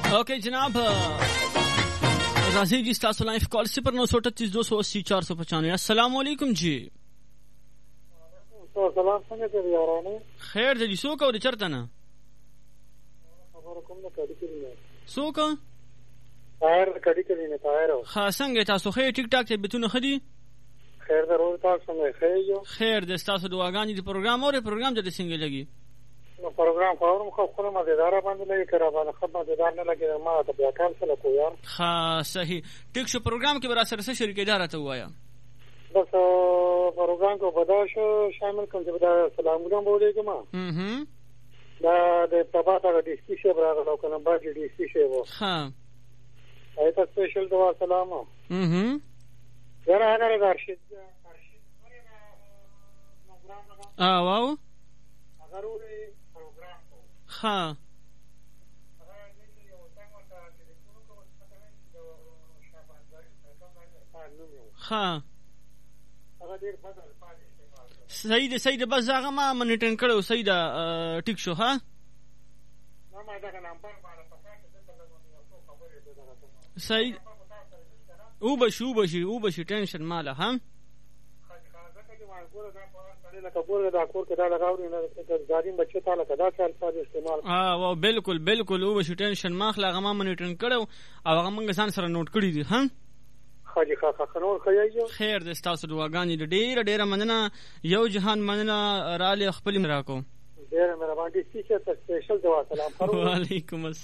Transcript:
اوکے جناب राजी जी Stas life call 0938 अस्सलाम वालेकुम जी सलाम څنګه دی یارانه خیر دی څوک او چرته نه خبر کوم نه کړی کړی څوک طاهر کړی کړی نه طاهر ها څنګه تاسو خیر ټیک ټاک ته بتونه خدي خیر درو تاسو څنګه خیر یو خیر د تاسو دعاګانې دی پروګرام او پروګرام د څنګه لګي نو پروګرام فورم خو خپل مزیدار باندې لګي کړه باندې خپل مزیدار نه لګي ما ته بیا کال سره کو یار ها صحیح ټیک شو پروګرام کې برا سره شریکدار ته وایا بس پروګرام کو بداشو شامل کوم چې بدا سلامونه بولېږم دا د پپاټا د ډیسکشن راغلو کنه باندې ډیسکشن وو ها ایته سپیشل دوا سلام زرا هغه درشي واو ضروري پروګرام ها ها سید بس هغه ما منیټن کړو سید ټیک شو ها ما دا نمبر باندې پکاټه سید او بشي ټینشن ماله هم دا کور کې دا لګاوري نه ځاریم بچی تعالی کدا چل په استعمال واو بالکل او بشي ټینشن ماخله هغه ما منیټن کړو او هغه موږ ځان سره نوٹ کړی دي هم خاجي خنور خیاجو خیر د تاسو دعاګانې ډېر مننه یو جهان مننه را ل خپل مراکو ډېر مهرباني سپیشل دعا سلام وعلیکم